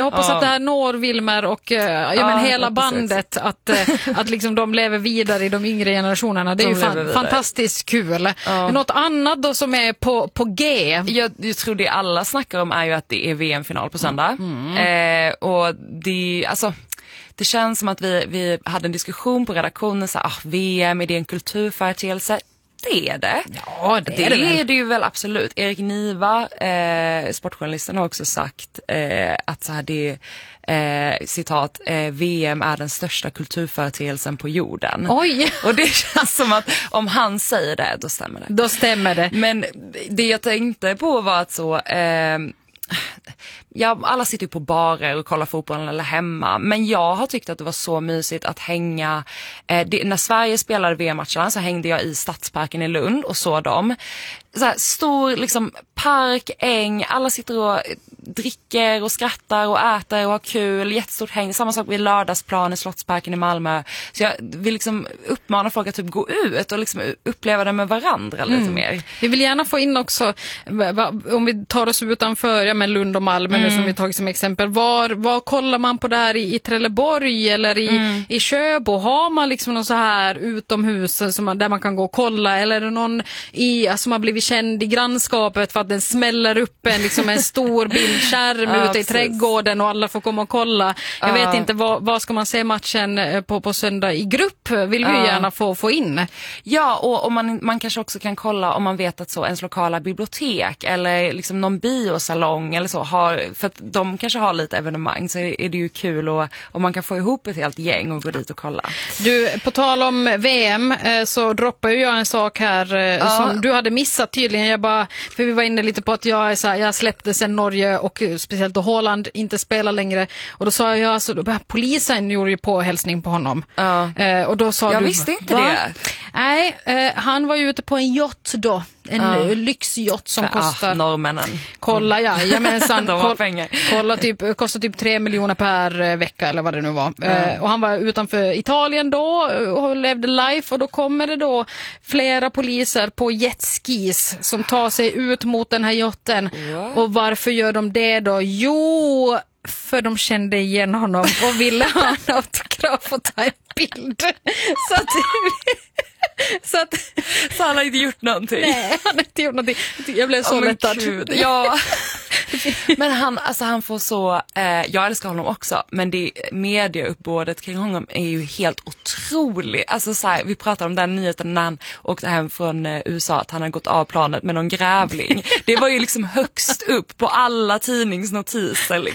hoppas att det här når Wilmer och men hela bandet att liksom de lever vidare i de yngre generationerna. Det är ju fantastiskt kul. Något annat då som är på G? Jag tror det alla snackar om är ju att det är VM-final på söndag. Och det känns som att vi hade en diskussion på redaktionen så VM, är det en kulturföreteelse? Det är det. Ja, det är det ju väl absolut. Erik Niva, sportjournalisten, har också sagt att så här det citat, VM är den största kulturföreteelsen på jorden. Oj! Och det känns som att om han säger det, då stämmer det. Då stämmer det. Men det jag tänkte på var att så... alla sitter ju på barer och kollar fotbollen eller hemma, men jag har tyckt att det var så mysigt att hänga när Sverige spelade VM-matcherna så hängde jag i Stadsparken i Lund och såg dem. Så här, stor liksom park, äng, alla sitter och dricker och skrattar och äter och har kul, jättestort häng. Samma sak vid Lördagsplan i Slottsparken i Malmö. Så jag vill liksom uppmana folk att typ gå ut och liksom uppleva det med varandra lite mer. Vi vill gärna få in också, om vi tar oss utanför med Lund och Malmö nu som vi tagit som exempel, var kollar man på det här i Trelleborg eller i Köbo? Har man liksom någon så här utomhus där man kan gå och kolla, eller är det någon som har blivit känd i grannskapet för att den smäller upp en stor bildskärm ute i trädgården och alla får komma och kolla. Jag vet inte, vad ska man se matchen på söndag i grupp? Vill vi gärna få in. Ja, och man kanske också kan kolla om man vet att så ens lokala bibliotek eller liksom någon biosalong eller så har, för att de kanske har lite evenemang, så är det ju kul och man kan få ihop ett helt gäng och gå dit och kolla. Du, på tal om VM så droppar ju jag en sak här som du hade missat tydligen. För vi var inne lite på att jag släppte sen Norge och speciellt då Håland inte spelar längre, och då sa jag polisen gjorde ju påhälsning på honom. Och då sa jag visste inte det. Nej, han var ju ute på en yacht då. En lyxyacht som kostar... norrmännen. Kolla, jamensan. De har pengar. Kolla, kostar typ 3 miljoner per vecka eller vad det nu var. Och han var utanför Italien då och levde life, och då kommer det då flera poliser på jetskis som tar sig ut mot den här yachten. Och varför gör de det då? Jo, för de kände igen honom och ville ha en autograf och ta en bild. Så han har inte gjort någonting. Nej, han har inte gjort någonting. Jag blev så lättad. Ja. Men han får så... jag älskar honom också, men det mediauppbådet kring honom är ju helt otroligt. Alltså så här, vi pratar om den nyheten när han åkte hem från USA, att han har gått av planet med någon grävling. Det var ju liksom högst upp på alla tidningsnotiser liksom.